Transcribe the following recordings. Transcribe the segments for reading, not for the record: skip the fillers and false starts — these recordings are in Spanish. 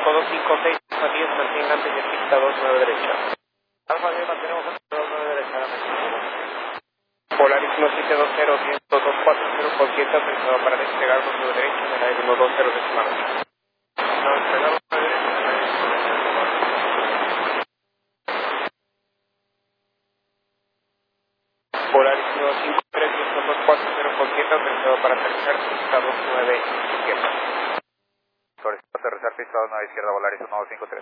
5256, Alfa 10, manténganse de pista 29 derecha. Alfa 10, mantenemos 29 derecha. Polaris 1720, viento 240 con 7, autorizado para despegar 29 derecha, en el aire 120 decimal. No, despegar 29 derecha, en el aire 120. Polaris 153, viento 240 con 7, autorizado para aterrizar pista 29 izquierda. Solicito aterrizar pista 29 izquierda, Polaris 153.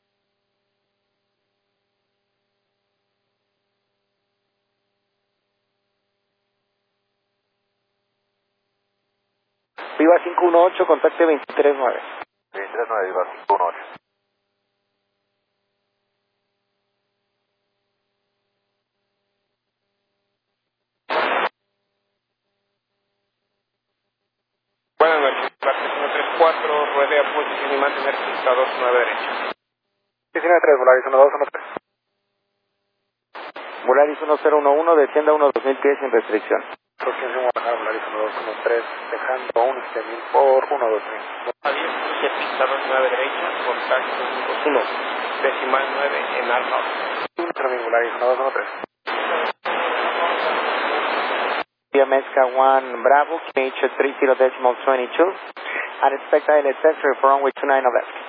Viva 518, contacte 239. 239, Viva 518. Buenas noches, Plaza 134, ruede a posición y mantener pista 29 derecha. 193, Polaris 1213. Volaris 1011, descienda 12000 pies sin restricción. Próxima Guadalajara, Polaris 1213, dejando un 7000 por 12000. A 10, cruce pista 29 derecha, contacto 121, decimal 9 en Alfa. 3000, Polaris 1213. Via Mezca 1 Bravo, KH 30 decimal 22, and expect ILS for runway 29 of left.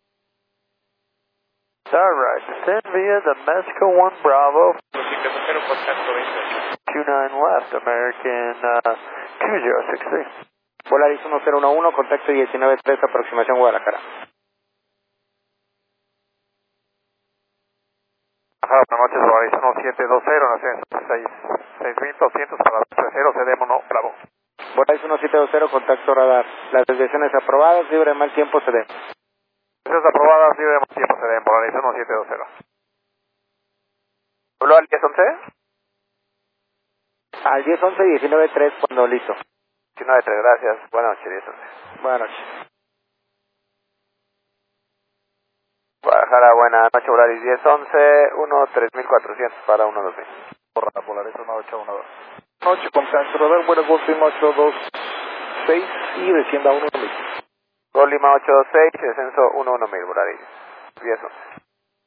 Alright, descend via the Mezca 1 Bravo. 720, contacto 28. 29 left, American 2063. Volaris 1011, contacto 193, aproximación Guadalajara. Ajá, buenas noches, Polaris 1720, 6200 para 30, cedemos, Bravo. Volaris 1720, contacto radar. Las desviaciones aprobadas, libre de mal tiempo, se den. Esas aprobadas, libre de más tiempo, cedemos, Polaris 1720. ¿Habló al 1011? Al 1011, 193, cuando listo. 193, gracias. Buenas noches, 1011. Buenas noches. Guadalajara, buenas noches, Polaris 1011, 3400 para 12000. Por Polaris 1812. Noche, contacto radar, buenas Gol Lima 826 y descienda 11000. Gol Lima 86, descenso 11000, Polaris 1011.